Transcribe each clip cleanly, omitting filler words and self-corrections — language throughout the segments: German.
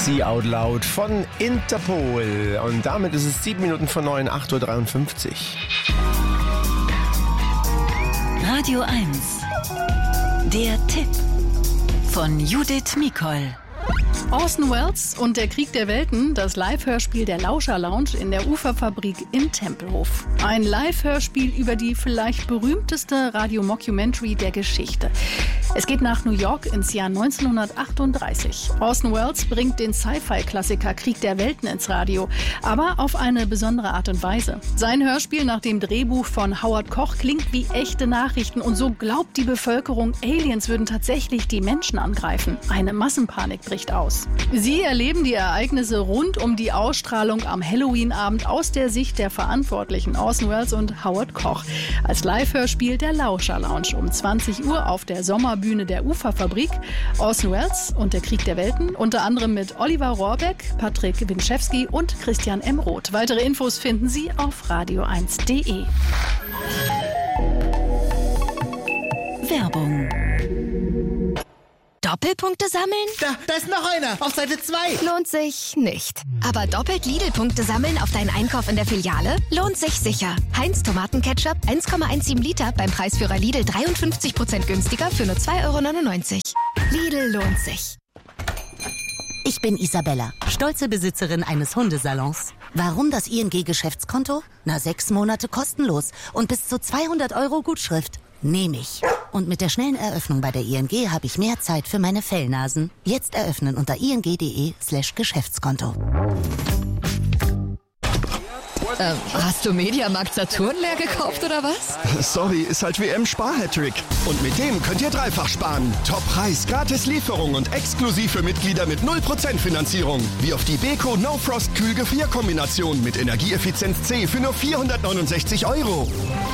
See Out Loud von Interpol. Und damit ist es 7 Minuten vor 9, 8.53 Uhr. Radio 1. Der Tipp von Judith Mikol. Orson Welles und der Krieg der Welten, das Live-Hörspiel der Lauscher-Lounge in der Uferfabrik in Tempelhof. Ein Live-Hörspiel über die vielleicht berühmteste Radio-Mockumentary der Geschichte. Es geht nach New York ins Jahr 1938. Orson Welles bringt den Sci-Fi-Klassiker Krieg der Welten ins Radio, aber auf eine besondere Art und Weise. Sein Hörspiel nach dem Drehbuch von Howard Koch klingt wie echte Nachrichten und so glaubt die Bevölkerung, Aliens würden tatsächlich die Menschen angreifen. Eine Massenpanik bricht aus. Sie erleben die Ereignisse rund um die Ausstrahlung am Halloween-Abend aus der Sicht der Verantwortlichen Orson Welles und Howard Koch. Als Live-Hörspiel der Lauscher-Lounge um 20 Uhr auf der Sommerbühne der Uferfabrik. Orson Welles und der Krieg der Welten, unter anderem mit Oliver Rohrbeck, Patrick Winczewski und Christian M. Roth. Weitere Infos finden Sie auf radio1.de. Werbung. Doppelpunkte sammeln? Da ist noch einer, auf Seite 2. Lohnt sich nicht. Aber doppelt Lidl-Punkte sammeln auf deinen Einkauf in der Filiale? Lohnt sich sicher. Heinz Tomatenketchup 1,17 Liter beim Preisführer Lidl 53% günstiger für nur 2,99 €. Lidl lohnt sich. Ich bin Isabella, stolze Besitzerin eines Hundesalons. Warum das ING-Geschäftskonto? 6 Monate kostenlos und bis zu 200 € Gutschrift. Nehme ich. Und mit der schnellen Eröffnung bei der ING habe ich mehr Zeit für meine Fellnasen. Jetzt eröffnen unter ing.de/Geschäftskonto. Hast du Mediamarkt Saturn leer gekauft oder was? Sorry, ist halt WM-Spar-Hattrick. Und mit dem könnt ihr dreifach sparen. Top-Preis, gratis Lieferung und exklusiv für Mitglieder mit 0% Finanzierung. Wie auf die Beko No Frost Kühl-Gefrierkombination mit Energieeffizienz C für nur 469 €.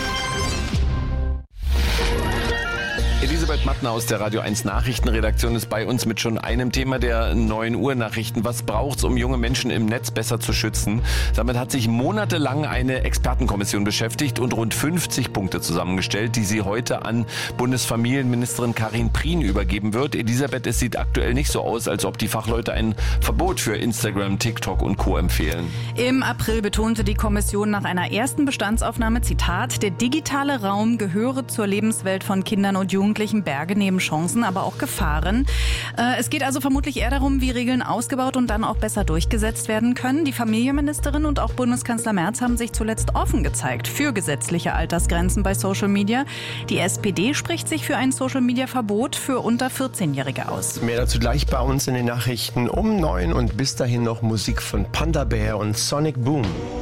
Elisabeth Mattner aus der Radio 1 Nachrichtenredaktion ist bei uns mit schon einem Thema der 9 Uhr Nachrichten. Was braucht's, um junge Menschen im Netz besser zu schützen? Damit hat sich monatelang eine Expertenkommission beschäftigt und rund 50 Punkte zusammengestellt, die sie heute an Bundesfamilienministerin Karin Prien übergeben wird. Elisabeth, es sieht aktuell nicht so aus, als ob die Fachleute ein Verbot für Instagram, TikTok und Co. empfehlen. Im April betonte die Kommission nach einer ersten Bestandsaufnahme, Zitat, der digitale Raum gehöre zur Lebenswelt von Kindern und Jugendlichen Berge neben Chancen, aber auch Gefahren. Es geht also vermutlich eher darum, wie Regeln ausgebaut und dann auch besser durchgesetzt werden können. Die Familienministerin und auch Bundeskanzler Merz haben sich zuletzt offen gezeigt für gesetzliche Altersgrenzen bei Social Media. Die SPD spricht sich für ein Social-Media-Verbot für unter 14-Jährige aus. Mehr dazu gleich bei uns in den Nachrichten um 9 und bis dahin noch Musik von Panda Bear und Sonic Boom.